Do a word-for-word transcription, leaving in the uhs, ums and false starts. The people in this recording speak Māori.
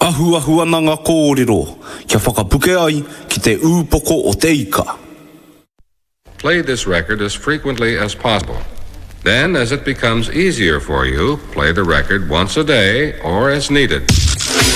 Ahuahua na ngā kōrero, kia whakapuke ai ki te ūpoko o te ika. Play this record as frequently as possible. Then, as it becomes easier for you, play the record once a day or as needed.